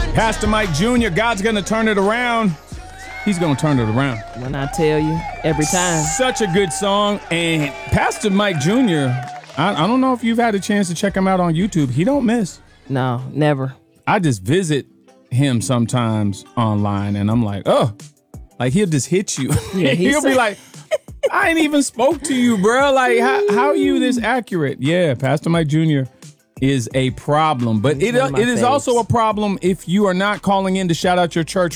Pastor Mike Jr., God's going to turn it around. He's going to turn it around. When I tell you, every time. Such a good song. And Pastor Mike Jr., I don't know if you've had a chance to check him out on YouTube. He don't miss. No, never. I just visit him sometimes online, and I'm like, oh, like he'll just hit you. Yeah, he'll be like, I ain't even spoke to you, bro. Like, how are you this accurate? Yeah, Pastor Mike Jr. is a problem. But it is also a problem if you are not calling in to shout out your church.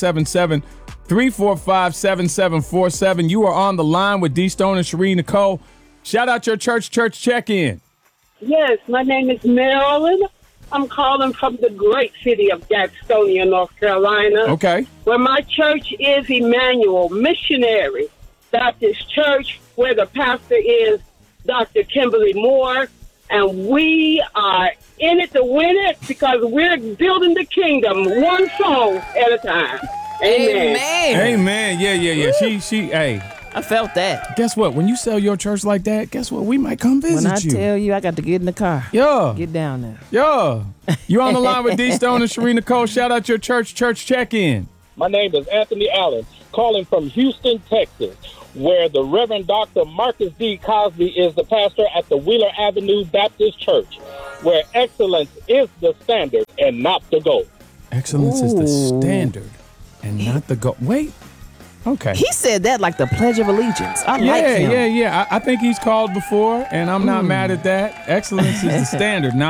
1-877-345-7747. You are on the line with D Stone and Sheree Nicole. Shout out your church check-in. Yes, my name is Marilyn. I'm calling from the great city of Gastonia, North Carolina. Okay. Where my church is Emmanuel Missionary Baptist Church, where the pastor is Dr. Kimberly Moore. And we are in it to win it because we're building the kingdom one song at a time. Amen. Amen. Yeah. Hey. I felt that. Guess what? When you sell your church like that, guess what? We might come visit you. When I tell you, I got to get in the car. Yeah. Get down there. Yeah. You on the line with D Stone and Sheree Nicole. Shout out your church check-in. My name is Anthony Allen, calling from Houston, Texas, where the Reverend Dr. Marcus D. Cosby is the pastor at the Wheeler Avenue Baptist Church, where excellence is the standard and not the goal. Excellence is the standard and not the goal. Wait. Okay. He said that like the Pledge of Allegiance. I like him. Yeah. I think he's called before, and I'm not mad at that. Excellence is the standard, not